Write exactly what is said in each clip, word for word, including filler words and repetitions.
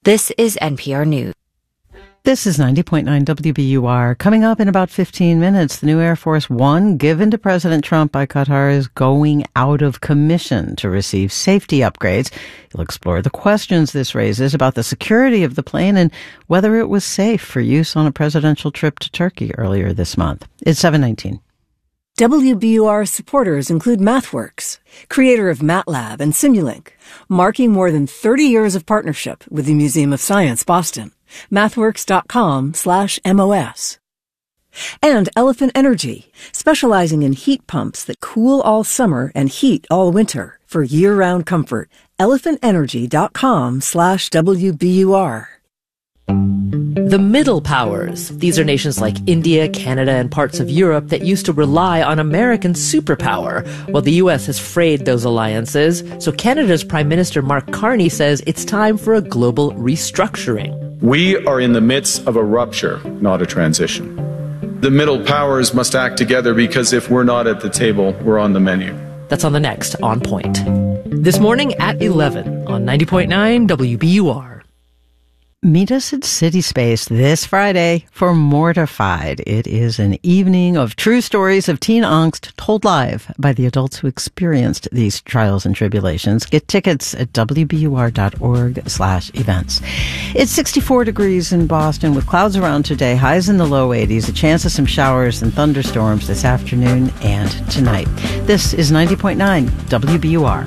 This is N P R News. This is ninety point nine W B U R. Coming up in about fifteen minutes, the new Air Force One given to President Trump by Qatar is going out of commission to receive safety upgrades. He'll explore the questions this raises about the security of the plane and whether it was safe for use on a presidential trip to Turkey earlier this month. It's seven nineteen. W B U R supporters include MathWorks, creator of MATLAB and Simulink, marking more than thirty years of partnership with the Museum of Science, Boston. mathworks.com slash MOS. And Elephant Energy, specializing in heat pumps that cool all summer and heat all winter for year-round comfort. elephantenergy.com slash WBUR. The Middle Powers. These are nations like India, Canada, and parts of Europe that used to rely on American superpower. Well, the U S has frayed those alliances, so Canada's Prime Minister Mark Carney says it's time for a global restructuring. We are in the midst of a rupture, not a transition. The Middle Powers must act together because if we're not at the table, we're on the menu. That's on the next On Point. This morning at eleven on ninety point nine W B U R. Meet us at City Space this Friday for Mortified. It is an evening of true stories of teen angst told live by the adults who experienced these trials and tribulations. Get tickets at wbur.org slash events. It's sixty-four degrees in Boston with clouds around today, highs in the low eighties, a chance of some showers and thunderstorms this afternoon and tonight. This is ninety point nine W B U R.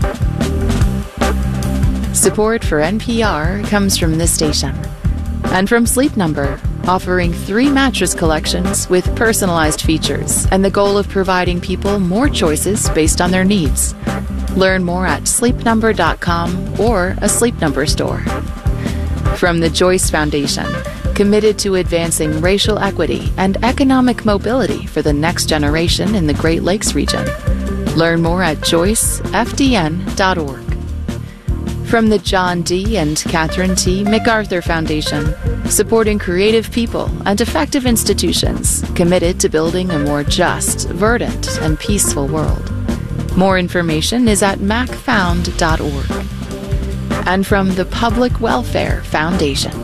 Support for N P R comes from this station and from Sleep Number, offering three mattress collections with personalized features and the goal of providing people more choices based on their needs. Learn more at sleep number dot com or a Sleep Number store. From the Joyce Foundation, committed to advancing racial equity and economic mobility for the next generation in the Great Lakes region. Learn more at joyce f d n dot org. From the John D. and Catherine T. MacArthur Foundation, supporting creative people and effective institutions committed to building a more just, verdant, and peaceful world. More information is at mac found dot org. And from the Public Welfare Foundation.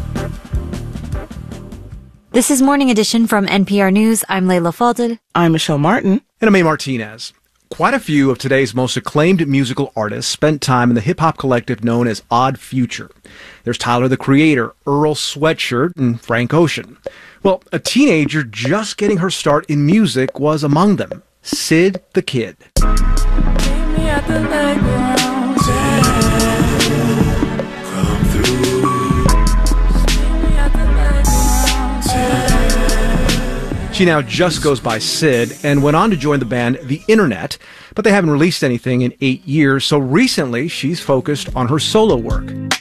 This is Morning Edition from N P R News. I'm Layla Fadel. I'm Michelle Martin. And I'm A. Martinez. Quite a few of today's most acclaimed musical artists spent time in the hip-hop collective known as Odd Future. There's Tyler, the Creator, Earl Sweatshirt, and Frank Ocean. Well, a teenager just getting her start in music was among them, Syd the Kid. Meet me at the playground. Come through. Meet me at the playground. She now just goes by Syd and went on to join the band The Internet, but they haven't released anything in eight years, so recently she's focused on her solo work.